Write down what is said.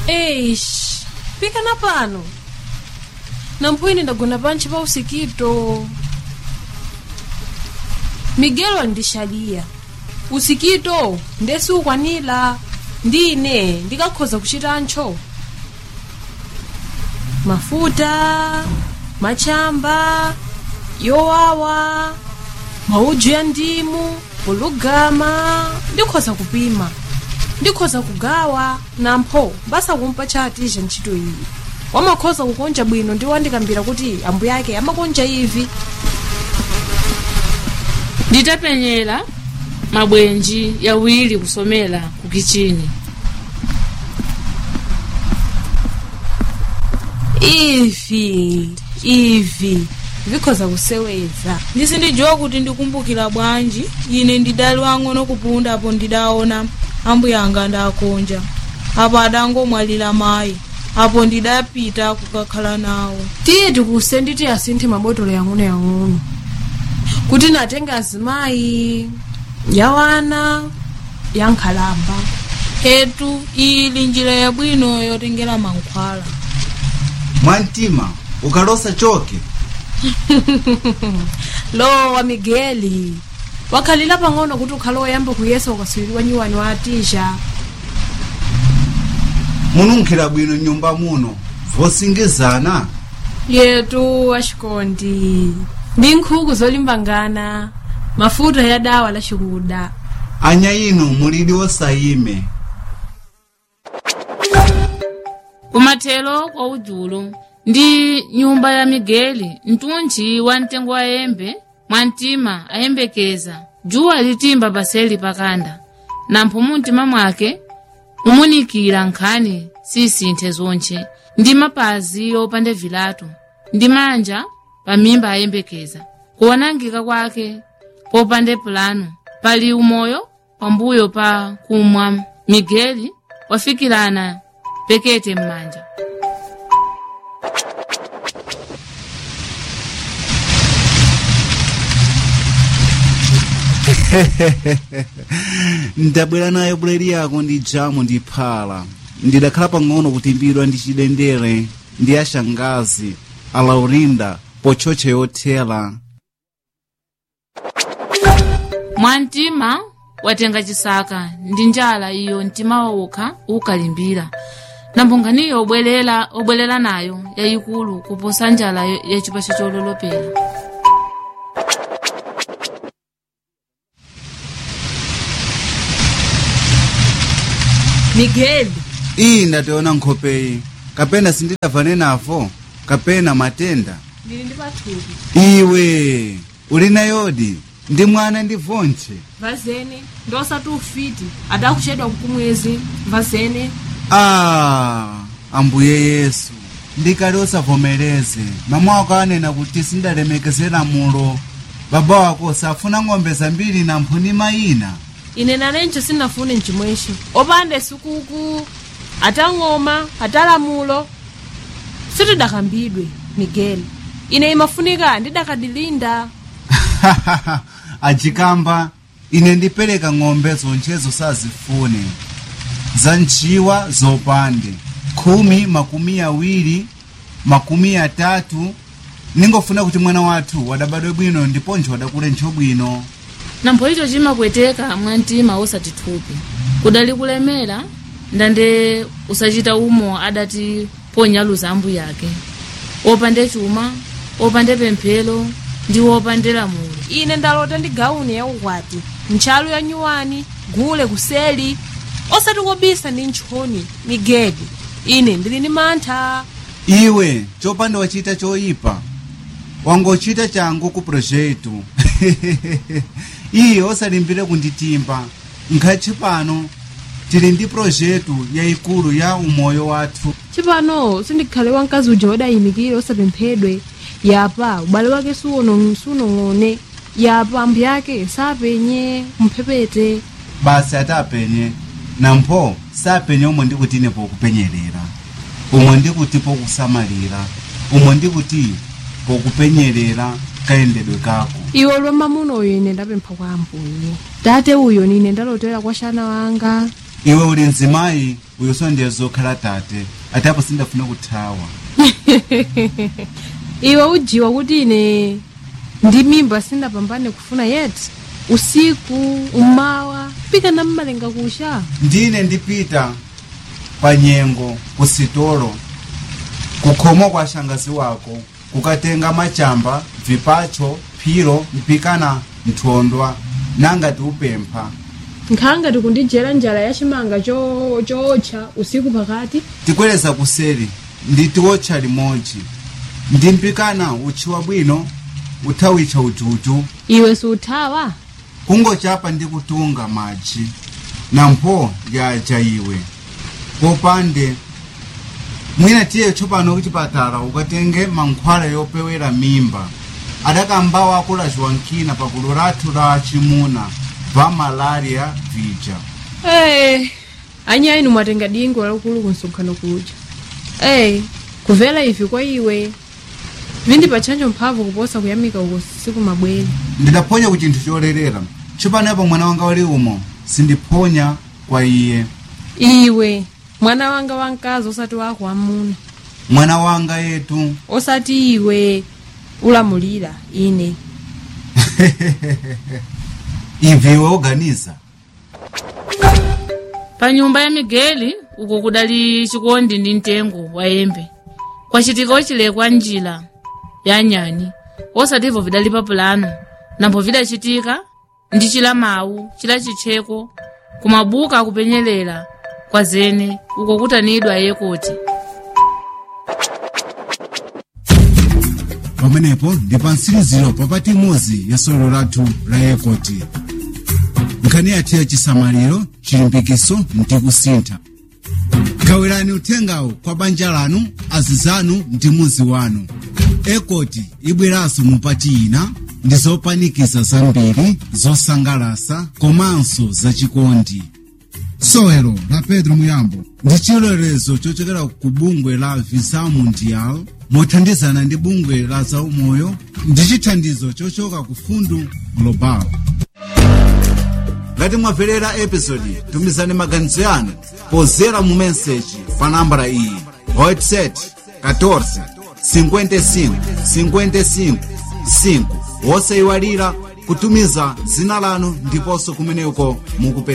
Eish, pika na pano. Nampwini ndagona panchi pa usikito. Miguel andishalia. Usikito, ndesi ukwanila. Ndine, ndikakhoza kuchita ancho. Mafuta, machamba, yowawa, mauju ya ndimu, ulugama, ndikhoza kupima. Ndikhoza kugawa, nampo, basa kumpa chatisha nchito iyi. Wamakhoza kukonja bwino ndiwandikambira kuti ambu yake amakonja hivi. Nditapenyera mabwenji yawiri kusomera ku kichini. Ivi vikhoza kuseweza. Ndisindijowa kuti ndikumbukira bwanji ine ndidali wang'ono kupunda apo ndidaona ambu yanga ndakonja. Apo adangomwalira mayi. Apo ndidapita kukakhala nawo. Tiye tikusenditi asinthe mabotolo yang'ono kuti natenga azimayi yawana yankhalamba. Hetu ili njira yabwino yotengera mankhwala. Mwantima ukalosa choke. Lo wa Migueli wakhalila pang'ono kuti ukhalo yamba kuyesa ukaswiriwa nyiwani wa atisha. Mununkhira bwino nyumba muno vosingizana. Yetu ashikondi ndi nkhuku zolimbangana mafuta ya dawa la shuhuda. Anya inu mulidi osayime. Kumathelo kwa ujulo ndi nyumba ya Migueli mtunchi wa mtengo wa embe Mwantima ayembekeza juwa litimba baseli pakanda na mpuntima mwake umunikira nkhani sisinthe zonche ndi mapazi opande vilatu ndi manja pamimba ayembekeza kuonangika kwake popande plano pali umoyo pambuyo pa kumwa. Migueli wafikirana pekete mmanja. Ndabwera nayo buledi yako ndi jamu ndi phala. Ndidakhala pang'ono kutimbidwa ndi chidendere ndi ashangazi Alaurinda pochoche yothela. Mwantima watenga chisaka ndi njala iyo mtima wawokha ukalimbira. Nambonganiyo obwelela nayo yayikulu kuposa njala ya chipasho chololopera. Migueli Ndationa nkhopeyi kapena sindidavane nafo kapena matenda. ndili ndi pathupi. Iwe uli nayodi ndi mwana ndi vonche. Vazene ndosati ufiti adakuchedwa kukumwezi vazene. Ambuye Yesu ndikali osavomereze mama wako anena kuti sindalemekezera mulo. Baba wako safuna ng'ombe zambiri na mphuni mayina. Ine nanencho sinafune nchimweshi opande sukuku atang'oma atalamulo sitidakambidwe. Migueli ine imafunika ndidakadilinda. Ajikamba ine ndipereka ng'ombe zonchezo sazifune za nchiwa zopande 10, 20, 30. Ningofuna kuti mwana wathu wadabadwe bwino ndiponcho wadakule ntcho bwino. Nampo icho chimakweteka Mwantima osatithupi kudali kulemera ndande usachita umo adati ponyaluza ambu yake opande chuma opande pemphero ndi opande lamulo. Ine ndalota ndi gauni ya ukwati ntchalu ya nyuwani gule kuseli osati kobisa ndi ntchoni. Migueli ine ndili ndi mantha. Iwe chopanda wachita choyipa wangochita changu ku projetu. Iyo osalimbire kunditimba nkhachi pano tili ndi projetu yayikulu ya umoyo wathu. Chipano sindikhale wankazi uja wadayimikire osapemphedwe yapa ubale wake sunong'one yapa ambu yake sapenye mphepete. Basi atapenye nampho sapenye umwe ndikuti pokupenyerera umwe ndikuti pokusamalira umwe ndikuti pokupenyerera kayendedwe kako. Iwe lwamba muno uyo ine ndapempha kwa ambuye tate uyo nine ndalotera kwa shana wanga iwe uli mzimayi uyonso ndiye zokhala tate ati apo sindafuna kuthawa. Iwe ujiwa kuti ine ndi mimba sindapambane kufuna yeti usiku umawa pika na mmalenga kusha. Ndine ndipita pa nyengo kusitolo kukhomo kwa shangazi wako kukatenga machamba vipacho phiro mpikana nthondwa nangati upempha nkhanga tikundijera njala ya chimanga chootcha usiku pakati tikweleza kuseri nditi wotcha limodzi ndimpikana uchiwa bwino uthawicha ututu. Iwe suthawa kungochapa ndi kutunga madzi nampho yaja iwe popande mwina tiye tsopano kuchipatala ukatenge mankhwala yopewera mimba adakambawa akulaziwa nkina pakulu lathu la chimuna va malaria vija. Anya inu mwatenga dingo lakulu kunsonkhano kuja. Kuvela ivi kwa iwe vindi pachanjo mphamvu kuposa kuyamika uko siku mabwere. Ndidaphonya ku chinthu cholerera tsopano apo mwana wanga wali umo sindiphonya kwa iye. Iwe mwana wanga wankazi osati wako amuna. Mwana wanga yetu osati iwe ulamulira ine. ivi oganiza pa nyumba ya Migeli uko kudali chikondi ndi mtengo wa embe kwachitika ochilekwa njira ya nyani osativo vidali pa plano nampo vidachitika ndi chila mawu chila chicheko kumabuka akupenyerera kwa zene uko kutanidwa yekoti. pamenepo ndi pansiriziro papati imodzi ya solo lathu la yekoti. Nkhani yathu ya chisamaliro chilimbikiso ndi kusintha. Gawirani uthengawo kwa banja lanu azizanu ndi muzi wanu. Ekoti ibweranso mupati ina ndi zopanikiza zambiri zosangalasa komanso zachikondi. Sowelo la Pedro Muyambo ndi chilolezo chochokera ku bungwe la Visa Mundial mothandizana ndi bungwe la zaumoyo ndi chithandizo chochoka ku Fundu Global. Ngati mwamverera episodi tumizani maganizo yanu pozera mu message pa nambala iyi WhatsApp 14 55 55 5 wosayiwalira kutumiza zina lanu ndiponso kumeneko mukupe